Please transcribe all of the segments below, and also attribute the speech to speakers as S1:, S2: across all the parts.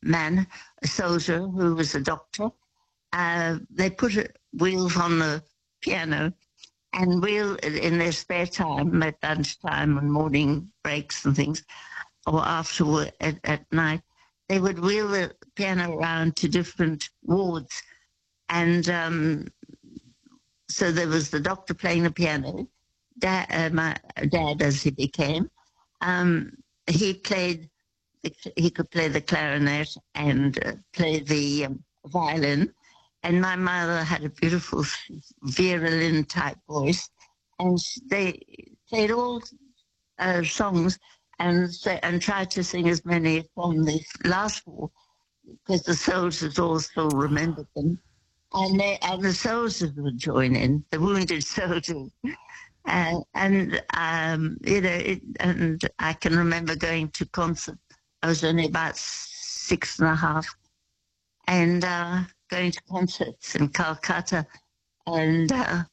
S1: man, a soldier who was a doctor. They put wheels on the piano, and wheel in their spare time, at lunchtime and morning breaks and things, or after work at night, they would wheel the piano around to different wards. And so there was the doctor playing the piano, my dad as he became. He could play the clarinet and play the violin. And my mother had a beautiful Vera Lynn type voice, and they played all songs and tried to sing as many from the last war, because the soldiers all still remembered them, and the soldiers would join in, the wounded soldiers, and I can remember going to concert. I was only about 6.5, and going to concerts in Calcutta, and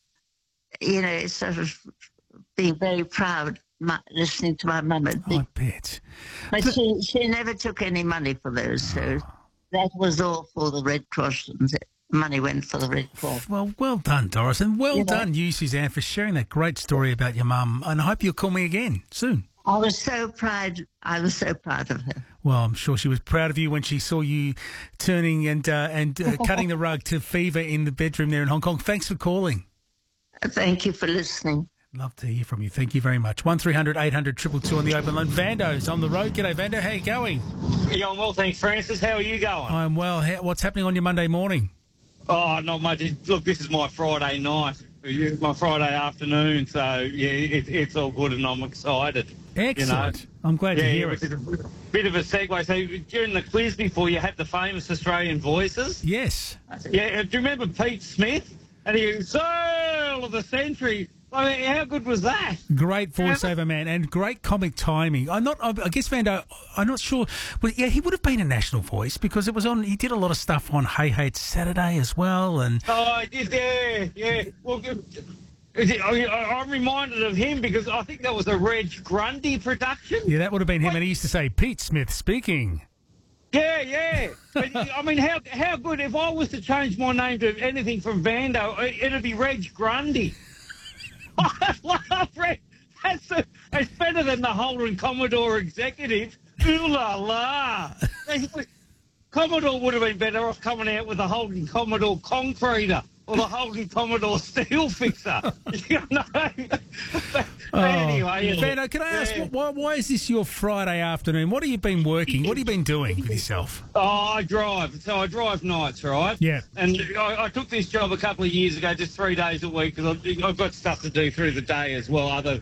S1: sort of being very proud, listening to my mum.
S2: I bet.
S1: But she never took any money for those, so that was all for the Red Cross, and the money went for the Red Cross.
S2: Well done, Doris, and well done you, Suzanne, for sharing that great story about your mum, and I hope you'll call me again soon.
S1: I was so proud of her.
S2: Well, I'm sure she was proud of you when she saw you turning and cutting the rug to Fever in the bedroom there in Hong Kong. Thanks for calling.
S1: Thank you for listening.
S2: Love to hear from you. Thank you very much. 1300 800 222 on the open line. Vando's on the road. G'day, Vando. How you going?
S3: Yeah, I'm well, thanks, Francis. How are you going?
S2: I'm well. What's happening on your Monday morning?
S3: Oh, not much. Look, this is my Friday night, my Friday afternoon, so, yeah, it's all good and I'm excited.
S2: Excellent. I'm glad to hear it.
S3: A bit of a segue. So during the quiz before, you had the famous Australian voices.
S2: Yes.
S3: Yeah, do you remember Pete Smith? And he was Soul of the Century. I mean, how good was that?
S2: Great voiceover, man, and great comic timing. I guess, Vando, I'm not sure. Well, yeah, he would have been a national voice because it was on. He did a lot of stuff on Hey Hey It's Saturday as well, and.
S3: Oh, I did, yeah. Well, I'm reminded of him because I think that was a Reg Grundy production.
S2: Yeah, that would have been him, and he used to say, Pete Smith speaking.
S3: Yeah. But, I mean, how good, if I was to change my name to anything from Vando, it'd be Reg Grundy. I love Reg. It's better than the Holden Commodore executive. Ooh la la. Commodore would have been better off coming out with the Holden Commodore Concreter or the Holden Commodore Steel Fixer. You know? Anyway.
S2: Vando, can I ask, why is this your Friday afternoon? What have you been working? What have you been doing with yourself?
S3: Oh, I drive. So I drive nights, right?
S2: Yeah.
S3: And I took this job a couple of years ago, just 3 days a week, because I've got stuff to do through the day as well, on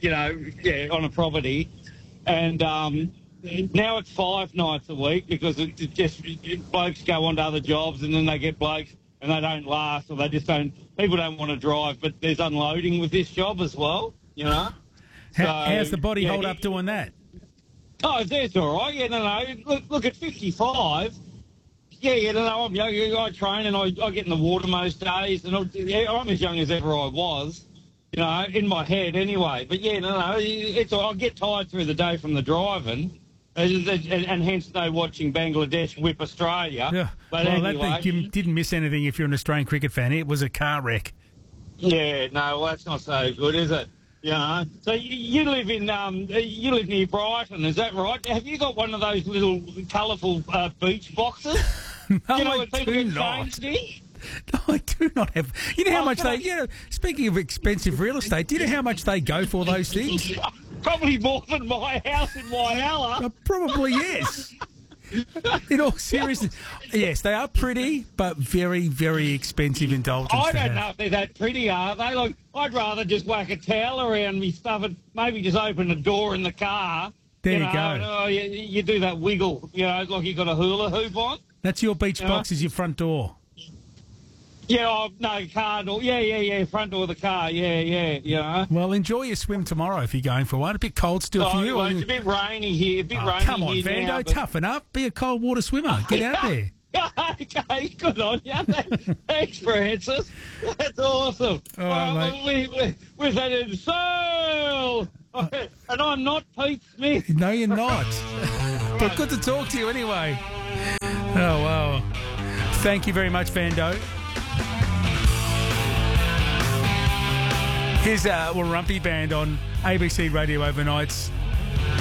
S3: a property. And now it's 5 nights a week because blokes go on to other jobs and then they get blokes and they don't last, or people don't want to drive, but there's unloading with this job as well, you know.
S2: How's the body hold up doing that?
S3: Oh, that's all right. Yeah, no. Look at 55. Yeah, I'm young. I train and I get in the water most days, and I'm as young as ever I was, in my head anyway. But yeah, it's all, I get tired through the day from the driving. And hence no watching Bangladesh whip Australia.
S2: Yeah.
S3: But
S2: well,
S3: anyway,
S2: you didn't miss anything if you're an Australian cricket fan. It was a car wreck.
S3: Yeah, no, well, that's not so good, is it? So you live near Brighton, is that right? Have you got one of those little colourful beach boxes?
S2: No, I do not. No, I do not have. You know how much they. Speaking of expensive real estate, do you know how much they go for those things?
S3: Probably more than my house in Whyalla.
S2: Probably yes. In all seriousness, yes, they are pretty, but very, very expensive indulgence.
S3: I don't know if they're that pretty, are they? Like, I'd rather just whack a towel around me stuff and maybe just open the door in the car.
S2: There you go.
S3: You do that wiggle, like you got a hula hoop on.
S2: That's your beach box is your front door.
S3: Yeah, no, car door. Yeah, front door of the car. Yeah.
S2: Well, enjoy your swim tomorrow if you're going for one. A bit cold still for you.
S3: Well, it's a bit rainy here.
S2: Come on, Vando, now, toughen up. Be a cold water swimmer. Get out there.
S3: Okay, good on you. Thanks, Francis. That's awesome.
S2: All right,
S3: we've had it so... And I'm not Pete Smith.
S2: No, you're not. But good to talk to you anyway. Oh, wow. Thank you very much, Vando. Here's Warumpi Band on ABC Radio Overnights.